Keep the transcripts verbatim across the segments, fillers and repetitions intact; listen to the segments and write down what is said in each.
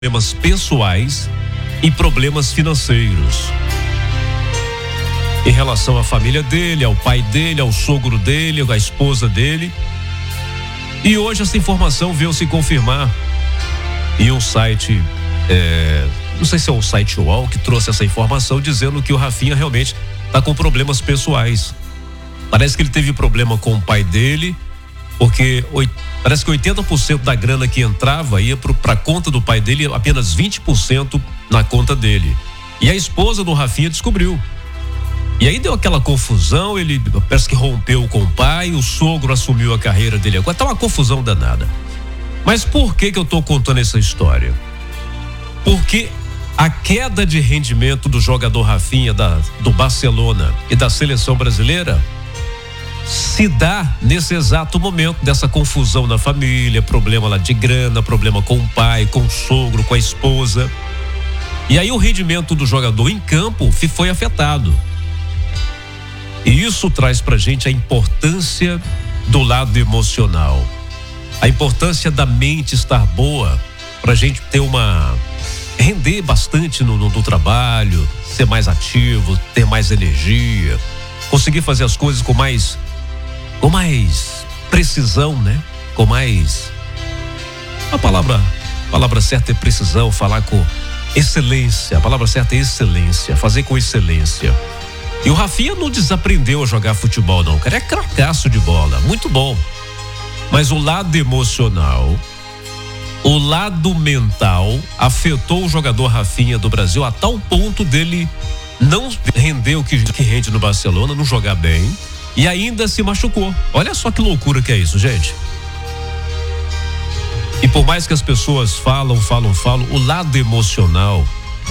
problemas pessoais e problemas financeiros. Em relação à família dele, ao pai dele, ao sogro dele, à esposa dele. E hoje essa informação veio se confirmar em um site, é, não sei se é o site U O L que trouxe essa informação, dizendo que o Rafinha realmente está com problemas pessoais. Parece que ele teve problema com o pai dele, porque parece que oitenta por cento da grana que entrava ia para a conta do pai dele, apenas vinte por cento na conta dele. E a esposa do Rafinha descobriu. E aí deu aquela confusão, ele parece que rompeu com o pai, o sogro assumiu a carreira dele. Agora tá uma confusão danada. Mas por que que eu tô contando essa história? Porque a queda de rendimento do jogador Rafinha da, do Barcelona e da seleção brasileira se dá nesse exato momento dessa confusão na família, problema lá de grana, problema com o pai, com o sogro, com a esposa. E aí o rendimento do jogador em campo foi afetado. E isso traz pra gente a importância do lado emocional. A importância da mente estar boa pra gente ter uma... render bastante no, no, no trabalho, ser mais ativo, ter mais energia, conseguir fazer as coisas com mais... com mais precisão, né? Com mais... A palavra, a palavra certa é precisão, falar com excelência. A palavra certa é excelência, fazer com excelência. E o Rafinha não desaprendeu a jogar futebol, não. O cara é cracaço de bola, muito bom. Mas o lado emocional, o lado mental afetou o jogador Rafinha do Brasil a tal ponto dele não render o que, que rende no Barcelona, não jogar bem. E ainda se machucou. Olha só que loucura que é isso, gente. E por mais que as pessoas falam, falam, falam, o lado emocional,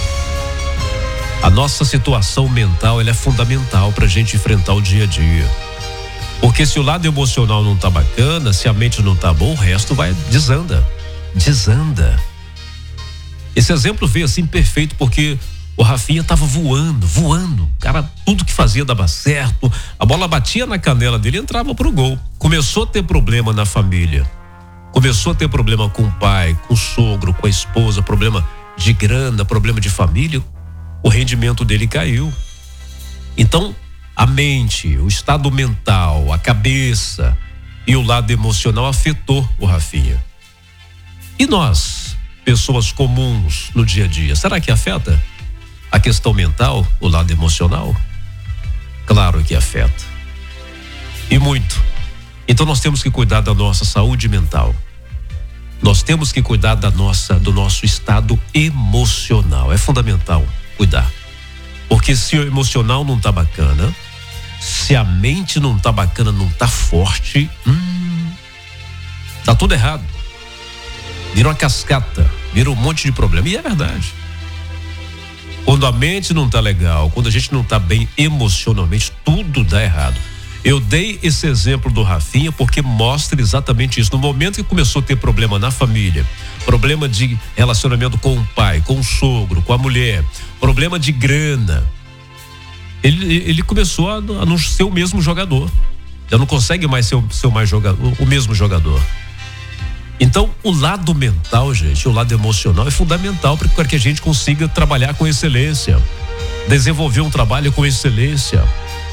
a nossa situação mental, ela é fundamental pra gente enfrentar o dia a dia. Porque se o lado emocional não tá bacana, se a mente não tá boa, o resto vai desanda. Desanda. Esse exemplo veio assim perfeito porque o Rafinha tava voando, voando. Cara, tudo que fazia dava certo. A bola batia na canela dele e entrava pro gol. Começou a ter problema na família. Começou a ter problema com o pai, com o sogro, com a esposa, problema de grana, problema de família. O rendimento dele caiu. Então, a mente, o estado mental, a cabeça e o lado emocional afetou o Rafinha. E nós, pessoas comuns no dia a dia, será que afeta? A questão mental, o lado emocional? Claro que afeta. E muito. Então nós temos que cuidar da nossa saúde mental. Nós temos que cuidar da nossa, do nosso estado emocional. É fundamental cuidar. Porque se o emocional não tá bacana, se a mente não tá bacana, não tá forte, hum, tá tudo errado. Vira uma cascata, vira um monte de problema. E é verdade. Quando a mente não tá legal, quando a gente não tá bem emocionalmente, tudo dá errado. Eu dei esse exemplo do Rafinha porque mostra exatamente isso. No momento que começou a ter problema na família, problema de relacionamento com o pai, com o sogro, com a mulher, problema de grana, ele, ele começou a, a não ser o mesmo jogador. Já não consegue mais ser, o, ser o, mais jogador, o mesmo jogador. Então, o lado mental, gente, o lado emocional é fundamental para que a gente consiga trabalhar com excelência, desenvolver um trabalho com excelência.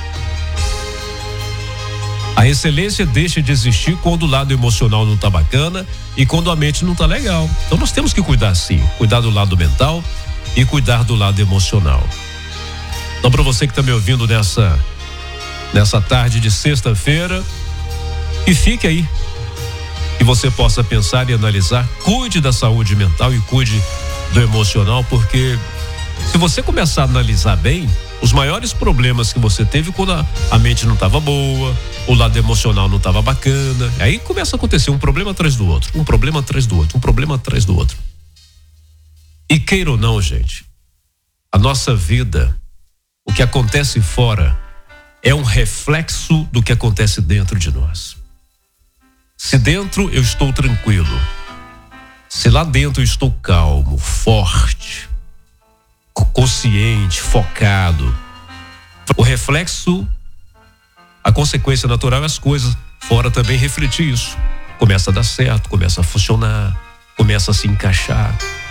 A excelência deixa de existir quando o lado emocional não tá bacana e quando a mente não tá legal. Então nós temos que cuidar sim, cuidar do lado mental e cuidar do lado emocional. Então para você que tá me ouvindo nessa nessa tarde de sexta-feira, que fique aí, que você possa pensar e analisar, cuide da saúde mental e cuide do emocional, porque se você começar a analisar bem, os maiores problemas que você teve quando a, a mente não estava boa, o lado emocional não estava bacana, aí começa a acontecer um problema atrás do outro, um problema atrás do outro, um problema atrás do outro. E queira ou não, gente, a nossa vida, o que acontece fora, é um reflexo do que acontece dentro de nós. Se dentro eu estou tranquilo, se lá dentro eu estou calmo, forte, consciente, focado, o reflexo, a consequência natural é as coisas fora também refletir isso. Começa a dar certo, começa a funcionar, começa a se encaixar.